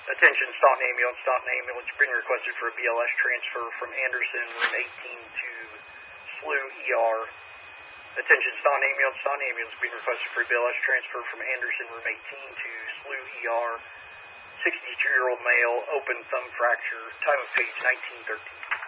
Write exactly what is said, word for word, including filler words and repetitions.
Attention, Staunton Ambulance, Staunton Ambulance, being requested for a B L S transfer from Anderson, room eighteen to S L U E R. Attention, Staunton Ambulance, Staunton Ambulance, being requested for a B L S transfer from Anderson, room eighteen to S L U E R. sixty-two-year-old male, open thumb fracture, time of page nineteen thirteen.